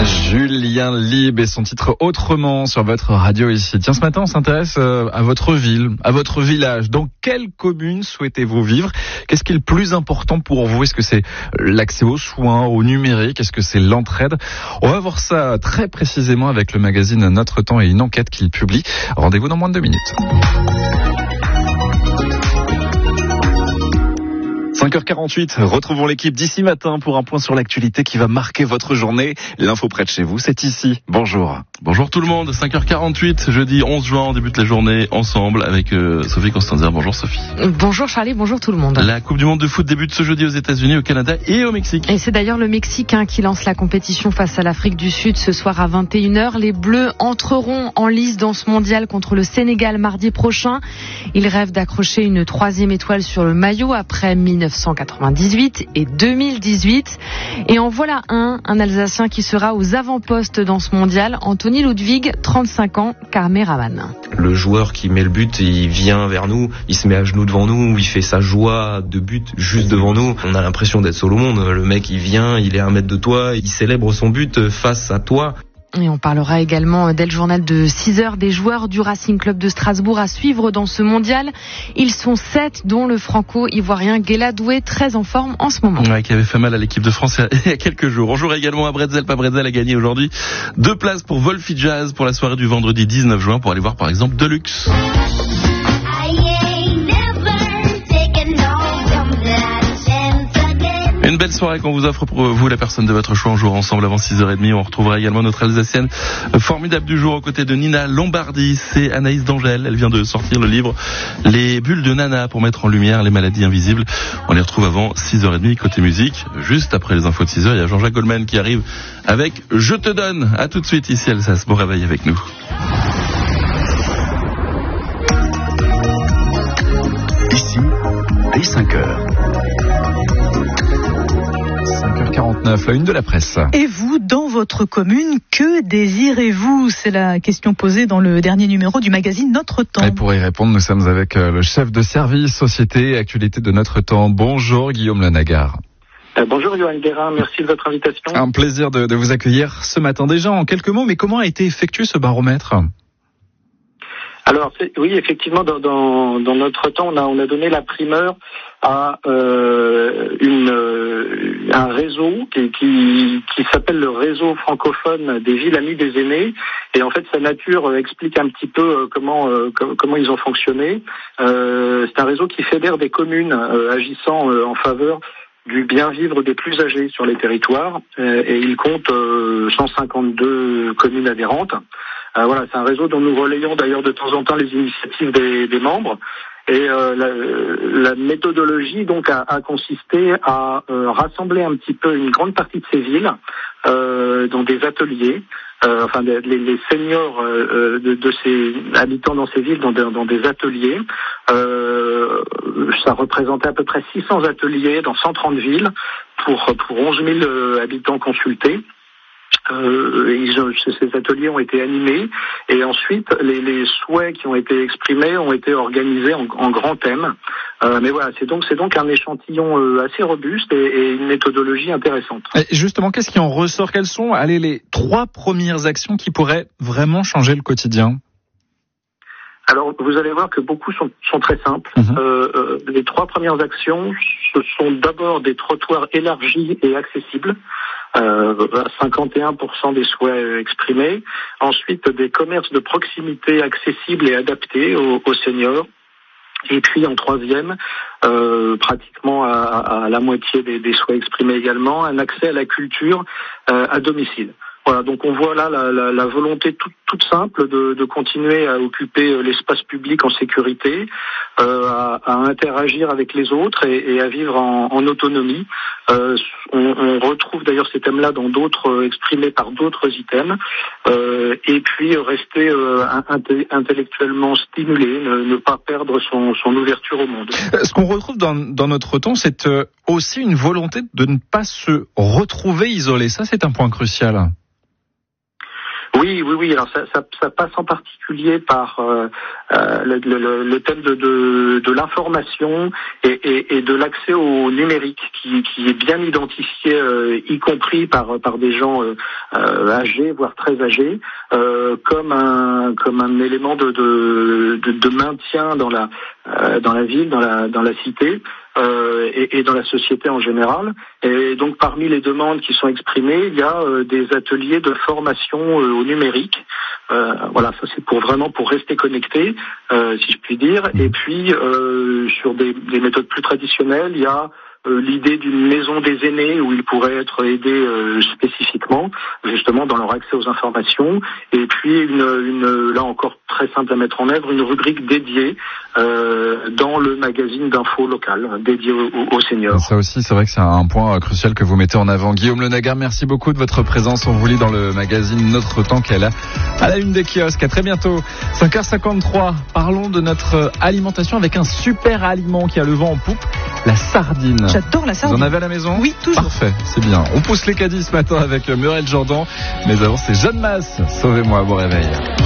Julien Lieb et son titre Autrement sur votre radio ici. Tiens, ce matin, on s'intéresse à votre ville, à votre village. Dans quelle commune souhaitez-vous vivre? Qu'est-ce qui est le plus important pour vous? Est-ce que c'est l'accès aux soins, au numérique? Est-ce que c'est l'entraide? On va voir ça très précisément avec le magazine Notre Temps et une enquête qu'il publie. Rendez-vous dans moins de 2 minutes. 5h48, retrouvons l'équipe d'ici matin pour un point sur l'actualité qui va marquer votre journée. L'info près de chez vous, c'est ici. Bonjour. Bonjour tout le monde, 5h48, jeudi 11 juin, on débute la journée ensemble avec Sophie Constanzer. Bonjour Sophie. Bonjour Charlie, bonjour tout le monde. La Coupe du Monde de foot débute ce jeudi aux États-Unis, au Canada et au Mexique. Et c'est d'ailleurs le Mexique qui lance la compétition face à l'Afrique du Sud ce soir à 21h. Les Bleus entreront en lice dans ce mondial contre le Sénégal mardi prochain. Ils rêvent d'accrocher une 3e étoile sur le maillot après 1998 et 2018. Et en voilà un Alsacien qui sera aux avant-postes dans ce mondial, Anthony Ludwig, 35 ans, caméraman. Le joueur qui met le but, il vient vers nous, il se met à genoux devant nous, il fait sa joie de but juste devant nous. On a l'impression d'être seul au monde. Le mec, il vient, il est à 1 mètre de toi, il célèbre son but face à toi. Et on parlera également dès le journal de 6h des joueurs du Racing Club de Strasbourg à suivre dans ce mondial. Ils sont 7, dont le franco-ivoirien Guela Doué, très en forme en ce moment. Ouais, qui avait fait mal à l'équipe de France il y a quelques jours. On jouera également à Bretzel. Pas Bretzel a gagné aujourd'hui 2 places pour Wolfie Jazz pour la soirée du vendredi 19 juin pour aller voir par exemple Deluxe. Une belle soirée qu'on vous offre pour vous, la personne de votre choix. On jouera ensemble avant 6h30. On retrouvera également notre Alsacienne formidable du jour aux côtés de Nina Lombardi. C'est Anaïs d'Angèle. Elle vient de sortir le livre Les bulles de Nana pour mettre en lumière les maladies invisibles. On les retrouve avant 6h30 côté musique. Juste après les infos de 6h, il y a Jean-Jacques Goldman qui arrive avec Je te donne. À tout de suite ici Alsace. Bon réveil avec nous. Ici, dès 5h. 5h49, la une de la presse. Et vous, dans votre commune, que désirez-vous? C'est la question posée dans le dernier numéro du magazine Notre Temps. Et pour y répondre, nous sommes avec le chef de service Société et Actualité de Notre Temps. Bonjour Guillaume Lenagar. Bonjour Johan Guérin, merci de votre invitation. Un plaisir de vous accueillir ce matin. Déjà en quelques mots, mais comment a été effectué ce baromètre? Alors oui, effectivement, dans Notre Temps, on a donné la primeur à un réseau qui s'appelle le réseau francophone des villes amies des aînés. Et en fait, sa nature explique un petit peu comment ils ont fonctionné. C'est un réseau qui fédère des communes agissant en faveur du bien vivre des plus âgés sur les territoires. Et il compte 152 communes adhérentes. Voilà, c'est un réseau dont nous relayons d'ailleurs de temps en temps les initiatives des membres. Et la méthodologie donc a consisté à rassembler un petit peu une grande partie de ces villes dans des ateliers. Les seniors de ces habitants dans ces villes dans des ateliers. Ça représentait à peu près 600 ateliers dans 130 villes pour 11 000 habitants consultés. Ces ateliers ont été animés et ensuite les souhaits qui ont été exprimés ont été organisés en grands thèmes. Mais voilà, c'est donc un échantillon assez robuste et une méthodologie intéressante. Et justement, qu'est-ce qui en ressort? Quelles sont les 3 premières actions qui pourraient vraiment changer le quotidien? Alors, vous allez voir que beaucoup sont très simples. Les 3 premières actions, ce sont d'abord des trottoirs élargis et accessibles. 51% des souhaits exprimés. Ensuite, des commerces de proximité accessibles et adaptés aux seniors. Et puis en 3e, pratiquement à la moitié des souhaits exprimés également, un accès à la culture à domicile. Voilà, donc on voit là la volonté toute simple de continuer à occuper l'espace public en sécurité, à interagir avec les autres et à vivre en autonomie. On retrouve d'ailleurs ces thèmes-là dans d'autres exprimés par d'autres items. Et puis rester intellectuellement stimulé, ne pas perdre son ouverture au monde. Ce qu'on retrouve dans Notre Temps, c'est aussi une volonté de ne pas se retrouver isolé. Ça, c'est un point crucial. Oui. Alors ça passe en particulier par le thème de l'information et de l'accès au numérique qui est bien identifié, y compris par des gens âgés, voire très âgés, comme un élément de maintien dans la ville, dans la cité. Et dans la société en général. Et donc parmi les demandes qui sont exprimées, il y a des ateliers de formation au numérique. Voilà, ça c'est pour rester connecté, si je puis dire. Et puis sur des méthodes plus traditionnelles, il y a l'idée d'une maison des aînés où ils pourraient être aidés spécifiquement, justement dans leur accès aux informations. Et puis une là encore très simple à mettre en œuvre, une rubrique dédiée dans le magazine d'info local, dédié aux seniors. Ça aussi, c'est vrai que c'est un point crucial que vous mettez en avant. Guillaume Lenagar, merci beaucoup de votre présence. On vous lit dans le magazine Notre Temps qu'elle a à la une des kiosques. À très bientôt. 5h53. Parlons de notre alimentation avec un super aliment qui a le vent en poupe, la sardine. J'adore la sardine. Vous en avez à la maison ? Oui, toujours. Parfait, c'est bien. On pousse les caddies ce matin avec Muriel Jourdan. Mais avant, c'est Jeanne Masse. Sauvez-moi, bon réveil.